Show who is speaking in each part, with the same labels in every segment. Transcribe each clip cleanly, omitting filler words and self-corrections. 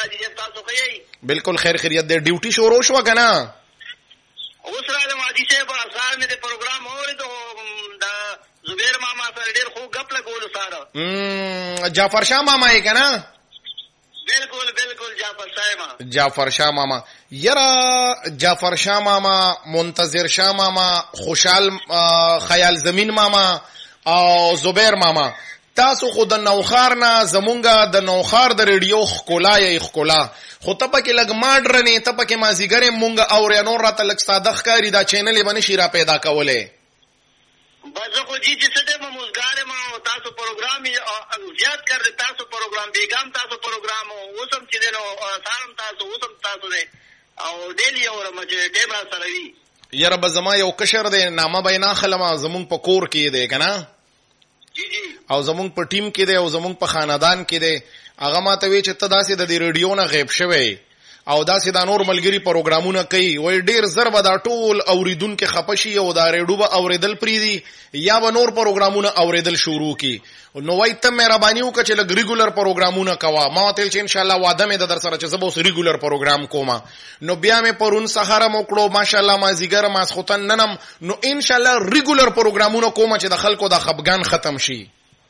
Speaker 1: حاجی صاحب تاسو خیي
Speaker 2: بالکل خیر خیریت دی. ډیوټي شروع شو کنه؟
Speaker 1: اوس راځم حاجی صاحب سار مې د پروګرام اوریدو دا زبیر ماما سره ډیر خو غپ لګول ساره.
Speaker 2: جعفر شاه ماما یې کنه؟
Speaker 1: بالکل بالکل
Speaker 2: جعفر شاه ماما. یرا جعفر شاه ماما، منتظر شاه ماما، خوشحال خیال زمین ماما او زبیر ماما، تاسو خو د نوخار نه زمونږه د نوخار د ریډیو خکولا یا خکولا خو ته پکې لګ ماډرنې، ته پکې مازیګرې مونږ او نور راته لګ ساده ښکاري. دا چینل یې به نشي را پیدا کولی.
Speaker 1: بس خو جی چې څه دی موزګار ما تاسو پروګرام زیات کړی، تاسو پروګرام بیګام تاسو پروګرام اوسم چې دی نو سارم تاسو اوسم تاسو دی او ډیلی اورم چې ډېر سره وي.
Speaker 2: یاره به زما یو کشر دی نامه به یې ناخلم، زمونږ په کور کې دی که نه او زمونږ په ټیم کې دی او زمونږ په خاندان کې دی. هغه ما ته وی چې ته داسې د دې ریډیو نه غیب شوی او داسې دا نور ملګري پروګرامونه کوي، وای ډیر زر به دا ټول اوریدونکو خپه شي او دا ریډیو به اوریدل پریږدي یا به نور پروګرامونه اوریدل شروع کی. نو وای ته مهرباني وکړه چې لږ ریګولر پروګرامونه کوه. ما ورته ویل چې انشاءالله واده مې در سره چې زه به اوس ریګولر پروګرام کوم. نو بیا مې پرون سهار مو کړو ماشاءالله، مازیګر ماسخوتن ننم، نو انشاءالله ریګولر پروګرامونه کوم چې د خلکو د خپګان ختم شي.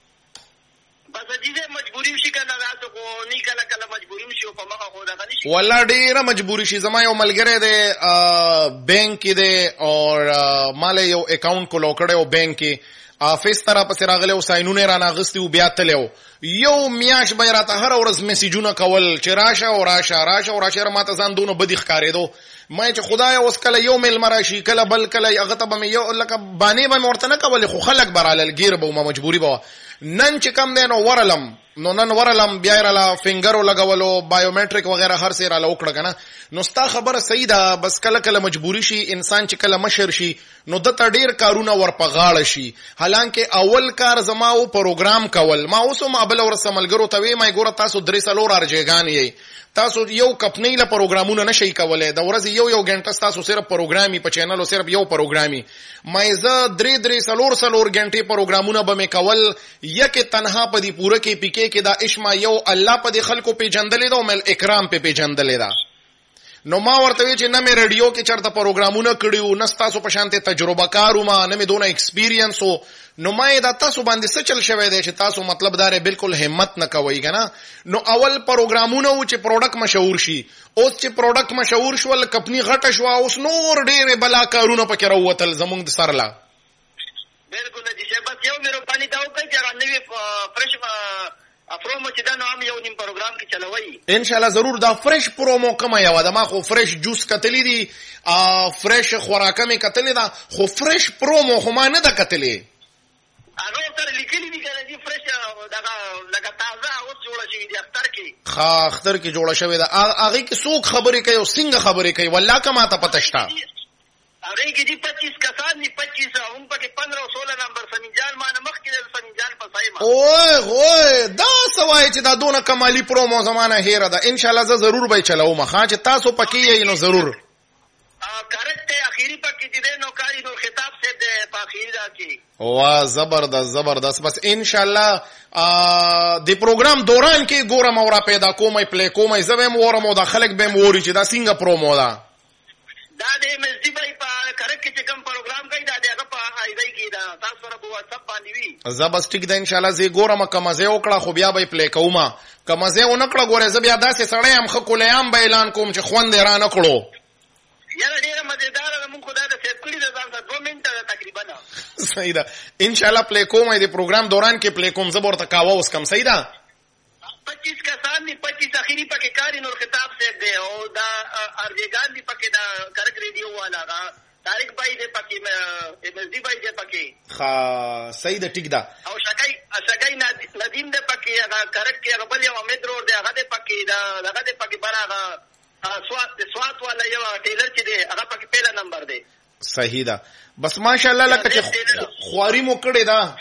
Speaker 1: بس دې مجبوری شي کنه تاسو کو نه کله مجبوری شي په مخه خو دا غني شي.
Speaker 2: والله ډیره مجبوری شي. زما یو ملګری دی بانک کې دی او مال یو اکاونټ کو لوکړې او بانک کې افیس طرح پس راغله او ساينونه را ناغستی او بیا تلو. یو میاش به راته هر ورځ میسیجونه کول چې راشه او راشه ماته ځان دونه بدی ښکارېدو. ما چې خدای اوس کله یو میل مراشي کله بل کله هغه ته به یو لکه باندې به ورته نه کول، خو خلک براله الګیر به ما مجبوری به نن چې کم دی نو ورلم بیا را فینګر لګولو بایومټریک وغیرہ هر څه را لوکړه کنه. نو ستا خبره صحیح ده، بس کله مجبوری شي انسان چې کله مشر شي نو د تډیر کارونه ورپغاړه شي. حالانکه اول کار زما او پروګرام کول. ما اوس ما بل ورسملګرو ته وی ما ګوره تاسو درې سلور ارجګان یې، تاسو یو کپنی له پروګرامونه نشي کولای، د ورځې یو غنټه تاسو صرف پروګرامي په چینل او صرف یو پروګرامي. مې زه درې سلور غنټه پروګرامونه به مې کول، یک تنها په دې پوره کې پکې کې دا اشما یو الله په دې خلکو پیژندلې دا او مل اکرام په پیژندلې دا. نو ما ورته وی چې نه مې ریډیو کې چرته پروګرامونه کړیو، نه تاسو په شانته تجربه کارو، ما نه مې دونه ایکسپیرینس وو. نو ما دا تاسو باندې څه چل شوی دی چې تاسو مطلب دار بالکل همت نه کوي کنه. نو اول پروګرامونه و چې پروډکټ مشهور شي، اوس چې پروډکټ مشهور شول کمپنی غټه شو، اوس نور ډېر بلا کارونه پکې راوتل زمونږ د سرلا.
Speaker 1: بالکل دي چې بس یو مې پانی دا وکړي چې نوې فرش پرومو چې دا نو هم یو نیم پروګرام کې چلوي
Speaker 2: ان شاء الله ضرور. دا فرش پرومو کومه یو ده، ما خو فرش جوس کتلی دي، فرش خوراکه مې کتلی ده، خو فرش پرومو خو ما نه ده کتلی.
Speaker 1: هغه تر لیکلي دي کنه دي فرش دغه لکه تازه اوس جوړه شوی دي اختر کې.
Speaker 2: ها اختر کې جوړه شوی ده. هغه کې څوک خبرې کوي او څنګه خبرې کوي والله که ما ته پته شته.
Speaker 1: هغه کې دي 25 کسان دي، 25 هم پکې 15 او 16 نمبر سمینجان ما نه مخ کې د سمینجان په سایما.
Speaker 2: اوه دا سوای چې دا دونه کمالي پرومو زمانه هیره ده. ان شاء الله زه ضرور به چلاوم. ها چې تاسو پکې یې نو ضرور
Speaker 1: کارت اخیری پکې دي نو کاری نو خطاب سے د په اخیری دا کې.
Speaker 2: واه زبردست. بس ان شاء الله د پروګرام دوران کې ګورم اورا پیدا کومې پلی کومې زبم ورمو د خلک به موري چې دا څنګه پرومو ده.
Speaker 1: دا د مزدی بای په کارت کې چې کوم پروګرام کوي دا دغه په ایدای کې دا تاسو سره په واتس اپ باندې وی.
Speaker 2: زبست ټیک ده ان شاء الله زه ګورم کمزه وکړه خو بیا به پلی کومه، کمزه ونکړه ګوره زه بیا داسې سړی هم خکولیام به اعلان کوم چې خوند را نه کړو.
Speaker 1: یاره ډیره مزیدار ده، مونږ خدای ته سیب کړی ده ځان ته 2 منټه تقریبا.
Speaker 2: صحیح ده ان شاء الله پلی کوم د پروګرام دوران کې پلی کوم زبر ته کاوه اوس کم. صحیح ده
Speaker 1: 25 کسان دي، 25 اخیری پکې کاری نور خطاب سے دی او دا ارجګان دي پکې دا کرک ریډیو والا دا طارق بھائی دې پکې مزدی بھائی دې پکې.
Speaker 2: ها صحیح ده ټیک ده.
Speaker 1: او شګای ندیم دې پکې هغه کرک کې هغه بل یو امید رور دې هغه دې پکې دا هغه دې پکې براغه سوات والا یو ټیلر چې دی هغه پکې پیدا نمبر دی.
Speaker 2: صحیح ده. بس ماشاءالله لکه چې خواري مو کړې ده.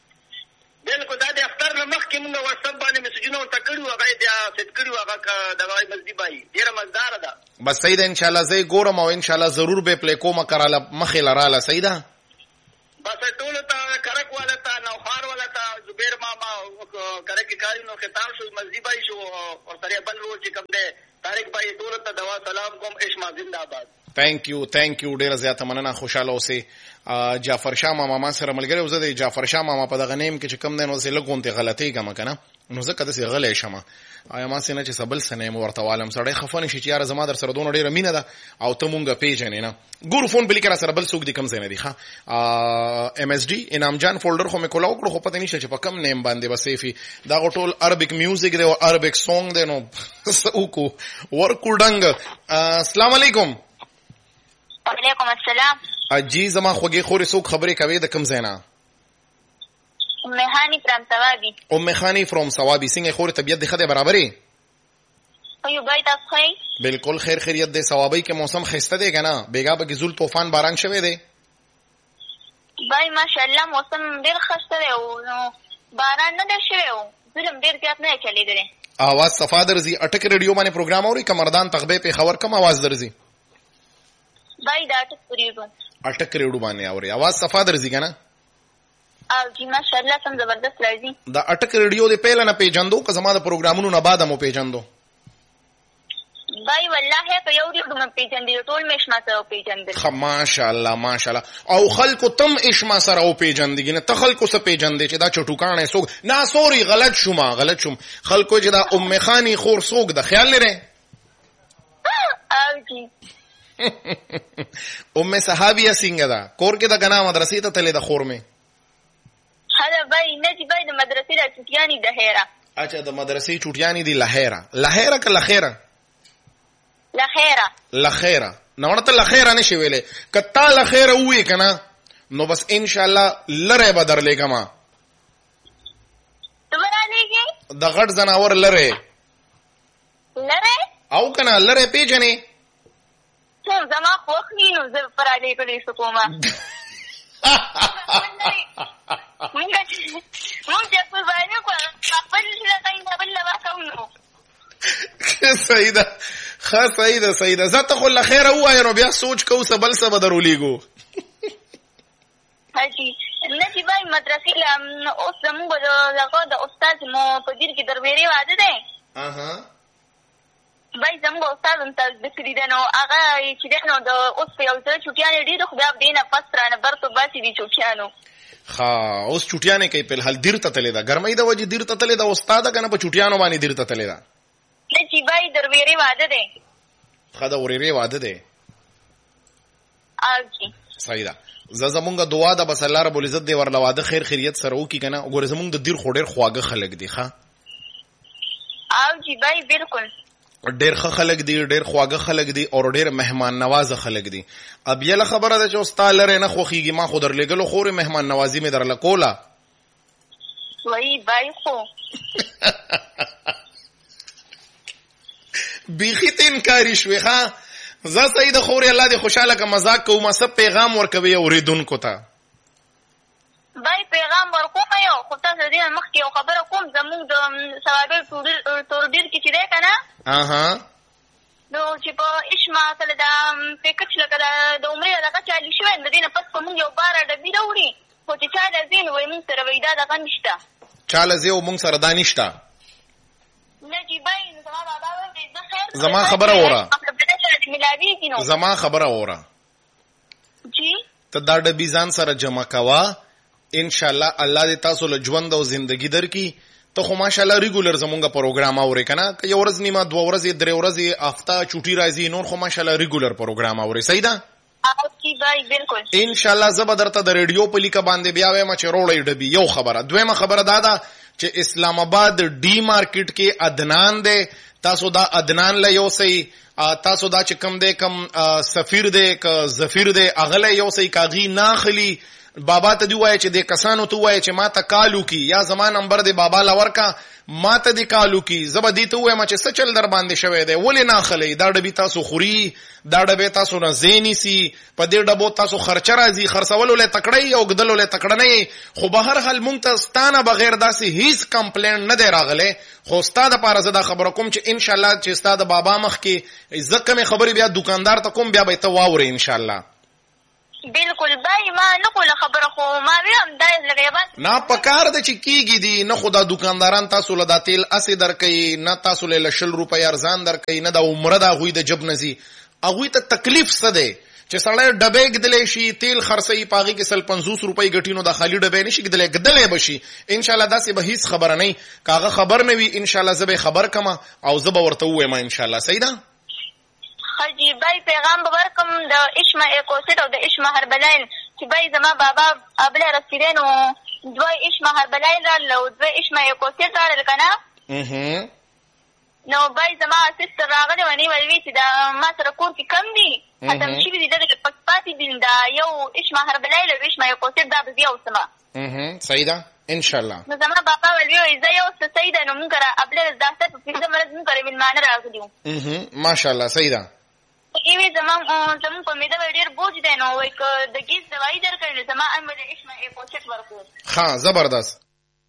Speaker 1: بالکل دا د اختر نه مخکې موږ واتس اپ باندې میسجونه ورته کړو، هغه دې سیټ کړو، هغه دغه مزدی بای ډیره مزدار ده. بس
Speaker 2: صحیح ده ان شاء الله زه ګورم او ان شاء الله ضرور به پلی کومه کراله مخې لراله. صحیح ده
Speaker 1: بس ټول ته کرک والا ته نوخار والا ته زبیر ماما کره کې کاری نو خطاب شو مزدی بای شو او سره بل روز چې کوم دی طارق بای ټول ته دوا سلام کوم اشما زنده باد.
Speaker 2: تhank you ډیره زیاته مننه خوشاله اوسئ. جعفر شاه ماما ما سره ملګری و، زه د جعفر شاه ماما په دغه نیم کې چې کم دی نو زه لږ غونتې غلطۍ کوم که نه نو ځکه داسې غلی شم آیا ما سې نه چې سبل څه نه یم ورته والم سړی خفه نه شي چې یاره زما در سره دونه ډېره مینه ده او ته مونږ پیژنې نه. ګورو فون بلي کې را سره بل څوک دي کم ځای نه دي ښه ایم ایس ډي انعام جان فولډر خو مې کولا وکړو خو پته نشته چې په کم نیم باندې به سیفي دغه ټول عربک میوزیک دی او عربک سونګ دی نو څه وکړو ورکو ډنګ. السلام علیکم.
Speaker 3: وعلیکم السلام.
Speaker 2: جی زما خوږې خورې څوک خبرې کوي د کم ځای نه؟
Speaker 3: ام خانی فرام ثوابي.
Speaker 2: ام خانی فرام ثوابي. څنګه خورې طبیعت دې ښه دی برابرې؟
Speaker 3: خو بای تاسو ښه؟
Speaker 2: بالکل خیر خیریت دی. ثوابي کې موسم ښایسته دی که نه؟ بیګا پکې زول طوفان باران شوی دی؟
Speaker 3: بای ماشاءالله موسم ډېر ښه دی او باران نه دی شوی او ظلم ډېر زیات نه دی چلېدلی.
Speaker 2: اواز صفا درځي؟ اټک ریډیو باندې پروګرام اورئ که مردان تغبې پېښور کم اواز درځي؟
Speaker 3: بای دا
Speaker 2: اټک ریډیو باندې اورئ اواز صفا درځي که نه؟
Speaker 3: او جی ماشاءالله سم زبردست راځي.
Speaker 2: د اټک ریډیو د پیله نه پیژندو که زما د پروګرامونو نه بعده مو پیژندو؟
Speaker 3: بای والله که یو ریډیو مې پیژندې ټول مې اشما سره وپېژندل.
Speaker 2: ښه ماشاءالله او خلکو تم اشما سره وپېژندګي نه ته خلکو څه پیژندې چې دا چټوکاڼی څوک نه سوري غلط شوم خلکو چې دا ام خانی خور څوک د خیال لرې؟
Speaker 3: او جی
Speaker 2: ام صحابیه څنګه ده کور کې ده که نه مدرسې ته تللې ده خور مې؟
Speaker 3: هله بای نه جی بای د مدرسې را چوټیانې د هیره.
Speaker 2: اچھا د مدرسې چوټیانې دي لهیره که لخیره؟ لخیره نو ورته لخیره نشي ویلې که تا لخیره ووایې که نه نو بس انشاءالله لری به درلیږمه.
Speaker 3: ته به رالیږې؟
Speaker 2: د غټ ځناور لری او که نه لری پیژنې؟
Speaker 3: زما خوښ وي نو زه به رالیږلی شو کومه. مونږ چې قرباني کړو خپل لکه بل به کوم نو
Speaker 2: صحیح ده زه ته خو لخیره ووایه نو بیا سوچ کوو څه بل څه به در ولیږو.
Speaker 3: حاجي نه چې بای مدرسې اوس زمونږ دغه د استاد مو په دیر کې درویرې واده دی بای زمونږ استاد هم تاسو کړي دی نو هغه چې دی نو د اوس په یو ځای چوټیانې ډېرې خو بیا دې نه پس رانه برتو باسي دي چوټیانو.
Speaker 2: ښه اوس چوټیانې کوي فلحال دیر ته تللې ده ګرمۍ د وجې دیر ته تللې ده استاده که نه په چوټیانو باندې دیر ته تللې ده؟
Speaker 3: نه چې بای د ورېرې واده دی.
Speaker 2: ښه د ورېرې واده دی. صحیح ده زه زمونږ دعا ده بس الله رب العزت دې ورله واده خیر خیریت سره وکړي که نه ګورې زمونږ د دیر خو ډېر خواږه خلک دي ښه
Speaker 3: او جی بای بالکل
Speaker 2: ډېر ښه خلک دي ډېر خواږه خلک دي او ډېر مهمان نوازه خلک دي. ابیله خبره ده چې اوس تا لرې نه خوښېږي ما خو درلېږلو خورې مهمان نوازي مې درله کوله
Speaker 3: وایي بای خو
Speaker 2: بیخي ته انکاري شوې ښه زه صحیح ده خورې الله دې خوشحاله که مذاق کوو څه پیغام ورکوي اورېدونکو ته؟
Speaker 3: بای پیغام ورکوم یو خو تاسو دې نه مخکې یو خبره کوم زمونږ د ثوابي تورډیر کې چې دی که نه نو چې په اشما سره د پیکج لکه د عمرې دغه چالي شوی د دې نه پس په مونږ یو باره ډبي راوړي خو چې چا له ځي نو وایي مونږ سره وایي دا دغه نشته
Speaker 2: چا له ځي او مونږ سره دا نشته
Speaker 3: نه جی بای زما بابا وایي زه خیر
Speaker 2: زما خبره اوره
Speaker 3: ملاویږي نو
Speaker 2: زما خبره اوره
Speaker 3: جی
Speaker 2: ته دا ډبي ځان سره جمع کوه انشاءالله الله دې تاسو له ژوند او زندگی درکړي. ته خو ماشاءالله ریګولر زمونږ پروګرام اورې که نه که یو ورځ نیمه دوه ورځې درې ورځې هفته چوټي راځي نور خو ماشاءالله ریګولر پروګرام اورې صحیح ده انشاءالله زه به درته د ریډیو په لیکه باندې بیا وایم چې روړی ډبي یو خبره. دویمه خبره دا ده چې اسلام آباد ډي مارکیټ کې عدنان دی تاسو دا عدنان له یو صحیح تاسو دا چې کم دی کم سفیر دی که زفیر دی هغه له یو صحیح کاغي ناخلي بابا ته دی وایي چې د کسانو ته وایي چې ما ته کالو کی یا زما نمبر دی بابا لور کا ما ته دی کالو کی زبا دی ته وایم چې څه چل در باندې شوی دی ولې نه خلی دا ډبي تاسو خوري دا ډبې تاسو نه زینی سي په دې ډبو تاسو خرچه راځي خرڅولو له تکړی او ګدلو له تکړه نه خو به هر حال مونږ ته ستانه بغیر داسې هیڅ کمپلین نه دی راغلی خو ستا دپاره زه دا خبره کوم چې انشاءالله چې ستا د بابا مخ کې زه کمې خبرې بیا دکاندار ته کوم بیا به ته واورې انشاءالله
Speaker 3: بالکل بای ما نه کوله خبره خو ما ویم دا لګي بس
Speaker 2: نه پکار د چې کیږي دي نه خدا دکانداران تاسو له د تیل اسې درکې نه تاسو له 100 روپۍ ارزان درکې نه د عمره د غوي د جب نزي هغه ته تکلیف څه دی چې سړی ډبې ګدلې شي تیل خرڅي پاغي کې سل 50 روپۍ ګټینو د خالی ډبې نشي ګدلې بشي ان شاء الله داسې به هیڅ خبره نه کاغه خبر نه وي ان شاء الله زه به خبر کما او زه به ورته وایم ان شاء الله صحیح ده
Speaker 3: خجی بای پیغام ورکم د اشما اکوسیټ او د اشما هربلاین چې بای زما بابا ابل رسیدنو دوی اشما هربلاین را لو دوی اشما اکوسیټ را لکنه نو بای زما سیستر راغله ونی وی چې دا ما سره کور کې کم دي ختم شي دي د پکپاتي دین دا یو اشما هربلاین او اشما اکوسیټ دا بیا اوسما
Speaker 2: صحیح ده ان شاء الله
Speaker 3: نو زما بابا ویو زه یو څه صحیح ده نو موږ را ابل داسته په دې مرز موږ را وین مان راغلیو
Speaker 2: ماشاء الله صحیح ده
Speaker 3: ایوی زمان په میده ډیر بوج دی نو وای د گیز دوايي درکړل زما ان مده اشما اکوسیټ ورکو
Speaker 2: ها زبردست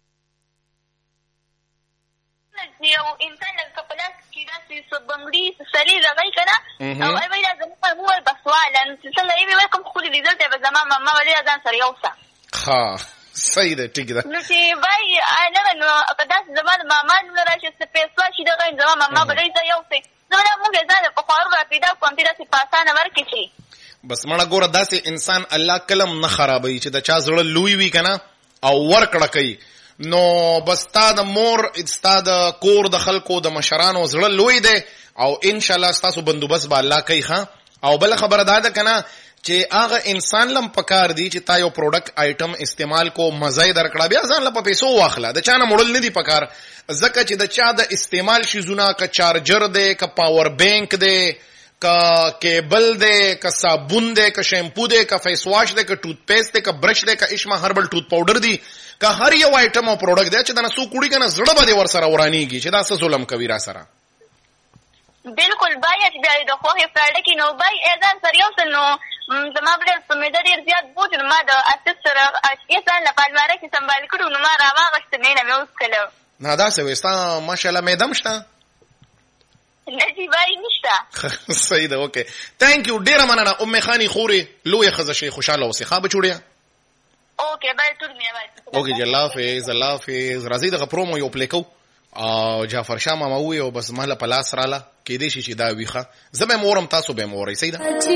Speaker 3: یو انسان لکه پلاس کې داسې سبنګړي سړي راغی کنه او ای وای زما مو بسوالن څنګه ایوی وکم خو دې ریزلټ به زما ماما ولې ځان سره یوسا
Speaker 2: ها صحیح ده ټیک ده
Speaker 3: نو چې بای نه نو کدا زما ماما نو راشي څه پیسې شي دغه زما ماما بلې ځای یوسه نو موږ ځان په خارو را پیدا کوم چې داسې پاسانه ورکړي
Speaker 2: بس مړه ګوره داسې انسان الله کلم نه خرابوي چې د چا زړه لوی وي کنه او ورکړه کوي نو بس تا د مور ستا د کور د خلکو د مشرانو زړه لوی دی او ان شاء الله ستاسو بندوبست به الله کوي ها او بل خبره ده کنه چې هغه انسان لم پکار دی چې تا یو پروډکټ آیټم استعمال کو مزه درکړه بیا ځان له په پیسو واخله د چانه مړل نه دی پکار زکه چې د چا د استعمال شیزونه ک چارجر دی ک پاور بانک دی ک کیبل دی ک صابون دی ک شیمپو دی ک فیس واش دی ک ټوث پیسټ دی ک برش دی ک اشما هربل ټوث پاوډر دی ک هر یو آیټم او پروډکټ دی چې د نسو کوړی کنه زړه به ور سره ورانیږي چې دا څه ظلم کوي را سره
Speaker 3: بالکل باید بیا د خوې فراډ کې نو بای اذان سره یو نو زما بل په مې ډېر زیات بوج نو ما د اسسر اېسان له پالماره کې سمبال کړو نو ما راواغښت نه مې اوس کله
Speaker 2: نه دا څه وستا ماشاءالله مې دم شته
Speaker 3: نجی بای نشته
Speaker 2: صحیح ده اوکے ثانک یو ډیر مننه ام خانی خوري لوی خزه شي خوشاله اوسې خواب چوړیا
Speaker 3: اوکے بای ټول مې وای
Speaker 2: اوکے الله حافظ راځي دغه پرومو یو پلیکو او جعفر شاه ماما وی او بس مال په لاس رااله کې دې شي چې دا ویخه زمې مورم تاسو به مورې صحیح ده